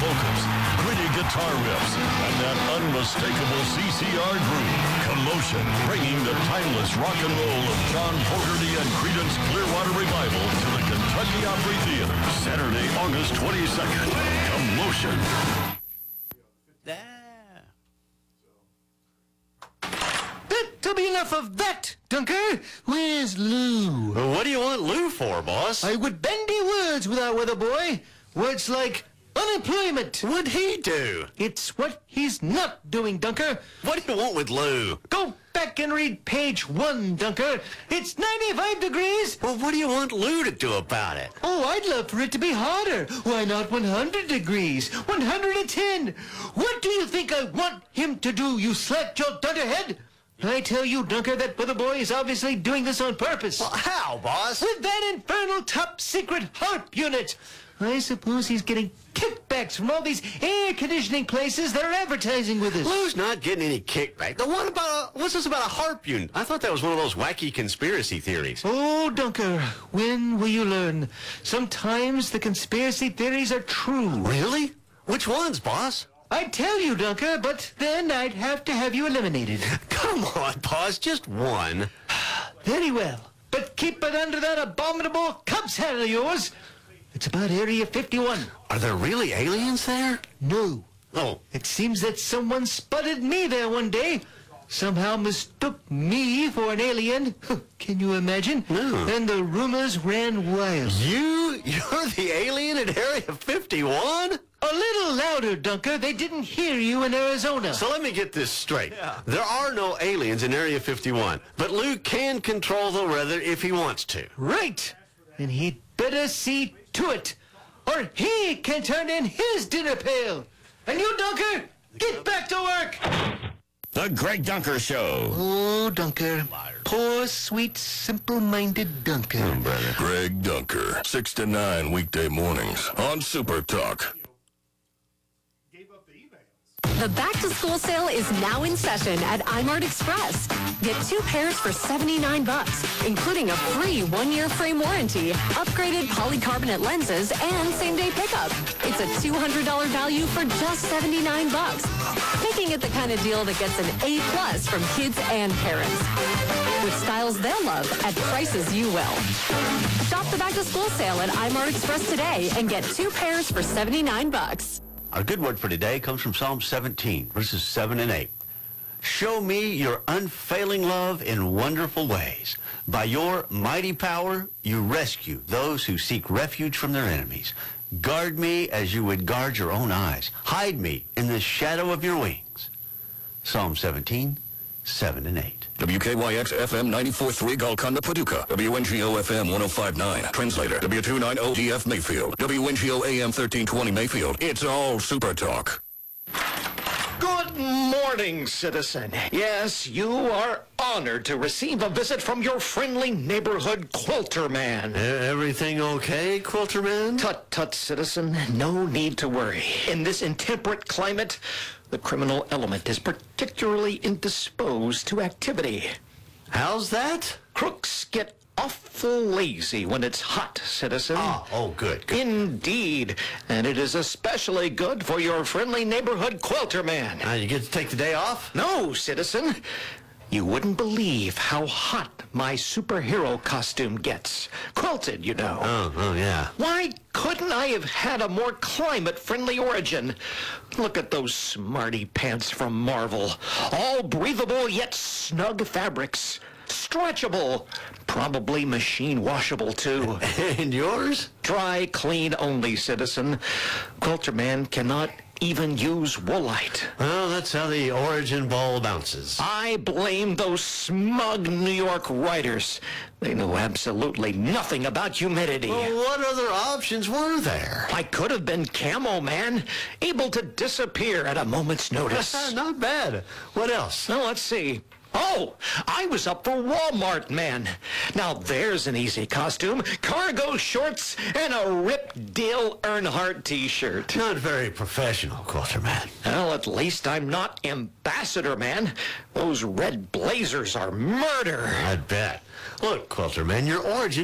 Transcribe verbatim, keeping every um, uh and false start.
vocals, gritty guitar riffs, and that unmistakable C C R groove. Commotion, bringing the timeless rock and roll of John Fogerty and Creedence Clearwater Revival to the Kentucky Opry Theater, Saturday, August twenty-second. Commotion. There. That'll be enough of that, Dunker. Where's Lou? Well, what do you want Lou for, boss? I would bandy words with our weather boy. Words like unemployment. What'd he do? It's what he's not doing, Dunker. What do you want with Lou? Go back and read page one, Dunker. It's ninety-five degrees. Well, what do you want Lou to do about it? Oh, I'd love for it to be hotter. Why not one hundred degrees? one hundred ten. What do you think I want him to do, you slack-jawed dunderhead? I tell you, Dunker, that weather boy is obviously doing this on purpose. Well, how, boss? With that infernal top-secret HARP unit. I suppose he's getting kickbacks from all these air conditioning places that are advertising with us. Lou's not getting any kickback. The one about a, what's this about a HARP unit? I thought that was one of those wacky conspiracy theories. Oh, Dunker, when will you learn? Sometimes the conspiracy theories are true. Really? Which ones, boss? I'd tell you, Dunker, but then I'd have to have you eliminated. Come on, boss, just one. Very well, but keep it under that abominable Cubs hat of yours. It's about Area fifty-one. Are there really aliens there? No. Oh. It seems that someone spotted me there one day. Somehow mistook me for an alien. Can you imagine? No. And the rumors ran wild. You? You're the alien at Area fifty-one? A little louder, Dunker. They didn't hear you in Arizona. So let me get this straight. Yeah. There are no aliens in Area fifty-one, but Lou can control the weather if he wants to. Right. And he'd better see to it, or he can turn in his dinner pail. And you, Dunker, get back to work. The Greg Dunker Show. Oh, Dunker. Poor, sweet, simple-minded Dunker. Oh, brother. Greg Dunker, six to nine weekday mornings on Super Talk. The back-to-school sale is now in session at iMart Express. Get two pairs for seventy-nine bucks, including a free one-year frame warranty, upgraded polycarbonate lenses, and same-day pickup. It's a two hundred dollars value for just seventy-nine bucks, making it the kind of deal that gets an A plus from kids and parents. With styles they'll love at prices you will. Shop the back-to-school sale at iMart Express today and get two pairs for seventy-nine bucks. Our good word for today comes from Psalm seventeen, verses seven and eight. Show me your unfailing love in wonderful ways. By your mighty power, you rescue those who seek refuge from their enemies. Guard me as you would guard your own eyes. Hide me in the shadow of your wings. Psalm seventeen, seven and eight. W K Y X F M ninety-four point three Golconda, Paducah. W N G O F M one oh five point nine. Translator. W two ninety D F Mayfield. W N G O A M thirteen twenty Mayfield. It's all Super Talk. Good morning, citizen. Yes, you are honored to receive a visit from your friendly neighborhood quilter man. Everything okay, Quilterman? Tut, tut, citizen. No need to worry. In this intemperate climate, the criminal element is particularly indisposed to activity. How's that? Crooks get awful lazy when it's hot, citizen. Oh, oh good, good. Indeed. And it is especially good for your friendly neighborhood quilter man. Now you get to take the day off? No, citizen. You wouldn't believe how hot my superhero costume gets. Quilted, you know. Oh, oh, yeah. Why couldn't I have had a more climate-friendly origin? Look at those smarty pants from Marvel. All breathable yet snug fabrics. Stretchable. Probably machine washable, too. And yours? Dry, clean only, citizen. Quilter man cannot even use woolite. Well, that's how the origin ball bounces. I blame those smug New York writers. They know absolutely nothing about humidity. Well, what other options were there? I could have been Camo Man, able to disappear at a moment's notice. Not bad. What else? Now, let's see. Oh, I was up for Walmart Man. Now there's an easy costume. Cargo shorts and a ripped Dale Earnhardt t-shirt. Not very professional, Quilterman. Well, at least I'm not Ambassador Man. Those red blazers are murder. I'd bet. Look, Quilterman, your origin